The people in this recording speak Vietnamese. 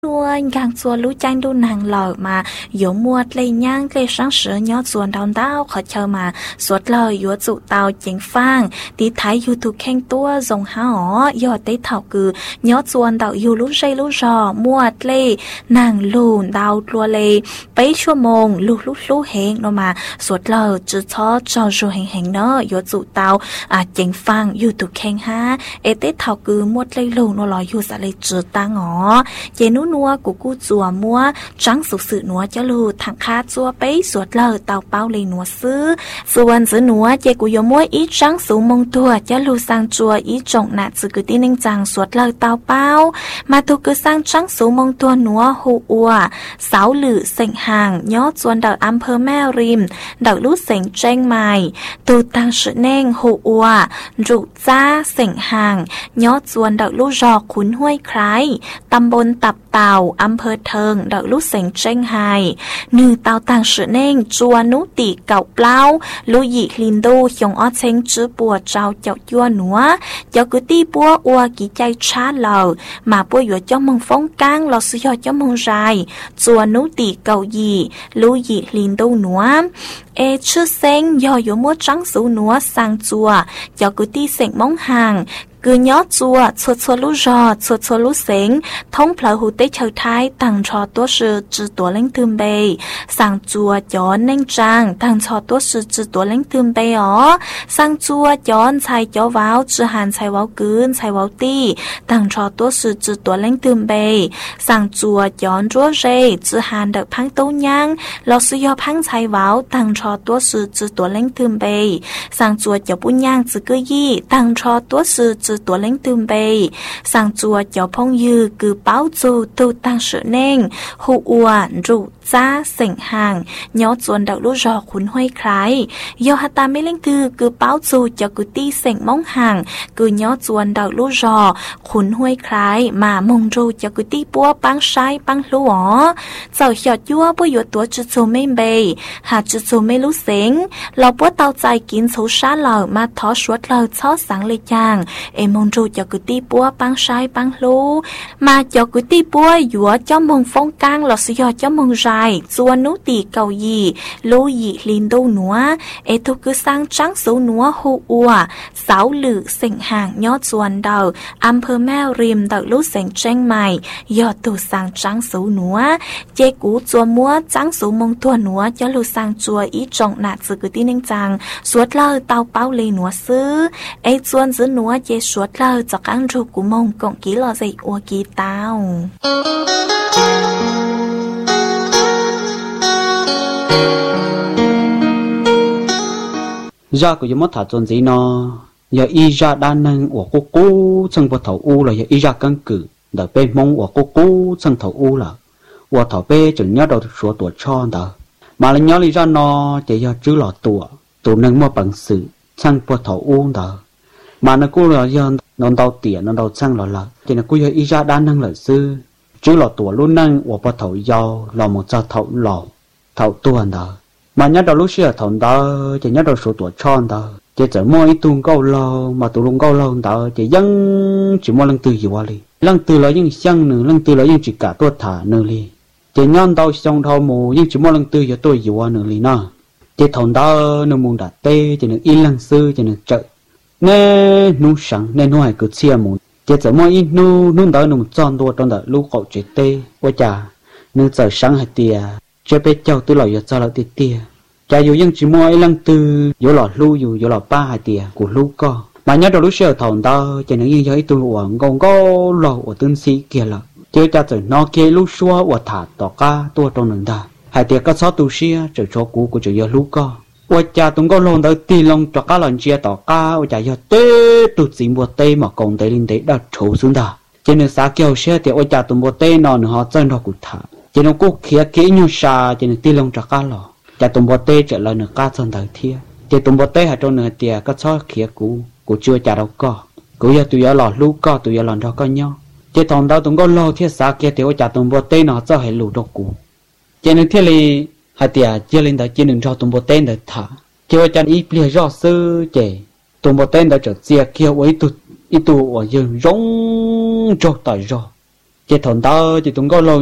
luôn càng xua lũ chanh đu nàng lờ mà yếu mua lây nhang lây sáng sửa nhó xuân đòn đau khỏi chờ mà suốt lời yếu dụ tàu chính phang tí thái YouTube khen tua dòng há hó yếu tế thảo cử nhó xuân đào yếu lũ dây lũ rò mua lây nàng lùn đào lùa lây bấy chua mông lũ hẹn nó mà suốt lời chứ thó cho dù hình nó yếu dụ tàu chính phang YouTube khen ha tế thảo cử mua lây lùn nó lòi yếu giả lây trừ ta ngó chế nú nua của cô chùa mua trắng sụp sự nua cho lù thằng khá chùa bấy suốt lờ tàu bao lì nua sư xuân giữa nua chế của yếu mua ít trắng sụp mông tua cho lù sang chùa ít trồng nạt sự cứ tin anh rằng suốt lờ tàu bao mà tu cứ sang trắng sụp mông tua nua hù ua sáu lử sành hàng nhót xuân đợt âm phơ mèo rim đợt lút sành tranh mài tu tăng sự neng hù ua rượu da sành hàng nhót xuân đợt lút giò khún huay khái tâm bôn tập tàu âm phơ thơng đợt lúc sành tranh hài nư tàu tăng sự nên chua nú tỉ cậu plau lũ dị linh đô dòng ó chênh chứ bùa trao chậu chua núa cháu cứ ti bùa ua ký chay trá lờ mà bùa dùa cho mông phong cang lò sư dùa cho mông dài chua nú tỉ cậu dị lũ dị linh đô núa ê chứ xanh dò dùa mua trắng sủ núa sang chua cháu cứ ti sành mong hàng cứ nhót chua chua lú rò chua lú sến thông phở hủ tế chờ thái tăng cho tốt sự chữ tổ lãnh thương bề sang chua cho nên trang tăng cho tốt sự chữ tổ lãnh thương bề ó sang chua cho xài cho vào chữ hàn xài vào cứng xài vào ti tăng cho tốt sự chữ tổ lãnh thương bề sang chua cho rúa rê chữ hàn được phăng tấu nhang lọ sư do phăng xài vào tăng cho tốt sự chữ tổ lãnh thương bề sang chua cho bún nhang chữ cơ yi tăng cho tốt sự tổ lãnh tương bày sang chùa cháu phong dư cứ báo dù tu tăng sự nên hù ua rượu da sảnh hàng nhó chuồn đậu lũ rò khún huay khái do hạ ta mấy lãnh thư cứ báo dù cho cứ ti sảnh mong hàng cứ nhó chuồn đậu lũ rò khún huay khái mà mong ru cho cứ ti búa băng sai băng lũ ó dạo nhỏ chúa búa dụ tùa chữ chù mê bày hạ chữ chù mê lũ sánh lò búa tao dài kín xấu xá lờ mà thó suốt lờ chó sáng lê chàng em mong ru cho cứ ti búa băng sai băng lũ mà cho cứ ti búa dụ cho mong phong cang lò sư do cho mong dài chua nú tì cầu gì lô dị linh đô núa ê thu cứ sang trắng số núa hô ua sáu lử sành hàng nhót chuồn đầu âm phơ mèo rìm đợt lú sành tranh mày do tu sang trắng số núa chê cú chua múa trắng số mông tua núa cho lú sang chua ý trọng nạt sự cứ tin anh chàng suốt lơ tao bao lì núa sư ê chuồn giữ núa chê suốt lơ cho căng ru của mông cộng ký lò dậy ua ký tao ra của chúng mất thả chôn gì nó giờ y ra đa năng của cô chân vào thầu u là giờ y ra căn cứ đợi bên mong của cô chân thầu u là của thầu bê chừng nhớ đầu số tuổi cho đó mà là nhớ lý ra nó chỉ giờ chứ là tuổi nâng mua bằng sự chân vào thầu u đó mà nó cô là giờ nó đau tiền nó đau chân là thì nó cô giờ y ra đa năng là sư chứ là tuổi luôn năng của vào thầu giàu là một giờ thầu tuần đó mà nhớ đầu lúc xưa thằng đó chỉ nhớ đầu số tuổi tròn đó chỉ chỉ mua ít tuần câu lâu mà tụi luôn câu lâu đó chỉ dân chỉ mua lần từ gì qua đi lần từ là những xăng nữa lần từ là những chỉ cả tôi thả nữa đi chỉ nhon đầu xong thâu mù nhưng chỉ mua lần từ cho tôi gì qua nữa đi nó chỉ thằng đó nó muốn đặt tê chỉ được in lần sư chỉ được chợ nè nu sẵn nè nu hay cứ chia mù chỉ chỉ mua ít nu đó nu tròn đua trong đó lúc cậu chỉ tê qua chả nu giờ sáng hay tiề cho bé cháu tôi lại cho là tiệt cha dù dân chỉ mua lần từ dù là lu dù là ba hai tiệt của lu co mà nhớ đầu lúc xưa thằng đó chỉ những gì tôi uổng còn có lò của tương sĩ kia là chơi cha rồi nó kia lu xua của thả tỏ ca tua trong nền đà hai tiệt có sáu tu xia trở cho cũ của chỗ giờ lu co của cha tung có lon tới tì lông cho cá lần chia tỏ ca của cha giờ tê tụt xỉn bùa tê mà còn tê linh tê đã trổ xuống đà cho nên xã kêu xe thì của cha tung bùa tê nó họ chân nó cũng thả chỉ nó cố khía kỹ như sa chỉ nó ti lông cho cá lò chỉ tụm bò tê trở lại nửa cá chân đầu thia chỉ tụm bò tê hay trong nửa tiề có chó khía cũ chưa trả đâu co cũ giờ tụi giờ lò lú co tụi giờ lò đó co nhau chỉ thằng đó tụm có lò thiết sa kia thì trả tụm bò tê nó cho hay lù đâu cũ chỉ nó thiết li hay tiề chỉ lên đó chỉ đừng cho tụm bò tê để thả chỉ cho ít bia rõ sư chỉ tụm bò tê đã trở chia kia với tụt ít tụ ở dương rong cho tài rõ chỉ thằng ta chỉ tung có lâu